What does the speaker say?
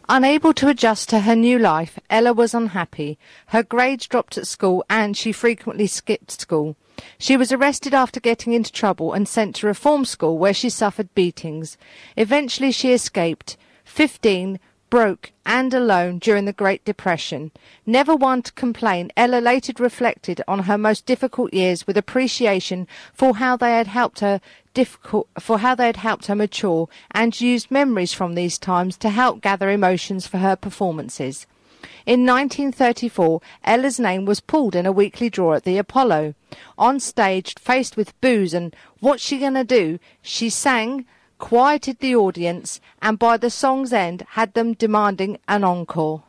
Unable to adjust to her new life, Ella was unhappy. Her grades dropped at school and she frequently skipped school. She was arrested after getting into trouble and sent to reform school where she suffered beatings. Eventually she escaped, 15, broke and alone during the Great Depression. Never one to complain, Ella later reflected on her most difficult years with appreciation for how they had helped her mature, and used memories from these times to help gather emotions for her performances. In 1934, Ella's name was pulled in a weekly draw at the Apollo. On stage, faced with boos and "what's she gonna do?" she sang, quieted the audience, and by the song's end had them demanding an encore.